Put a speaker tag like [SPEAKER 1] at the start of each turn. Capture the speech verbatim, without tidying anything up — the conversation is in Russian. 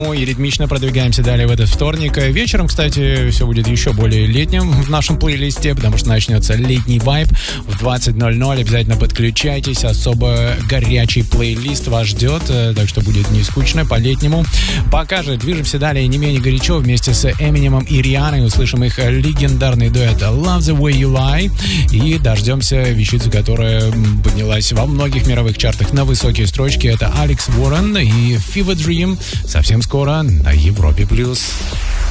[SPEAKER 1] И ритмично продвигаемся далее в этот вторник. Вечером, кстати, все будет еще более летним в нашем плейлисте, потому что начнется летний вайб в двадцать ноль ноль. Обязательно подключайтесь. Особо горячий плейлист вас ждет, так что будет не скучно по-летнему. Пока же движемся далее не менее горячо вместе с Эминемом и Рианой. Услышим их легендарный дуэт Love the Way You Lie и дождемся вещицу, которая поднялась во многих мировых чартах на высокие строчки. Это Алекс Уоррен и Fever Dream. Совсем скоро на Европе плюс.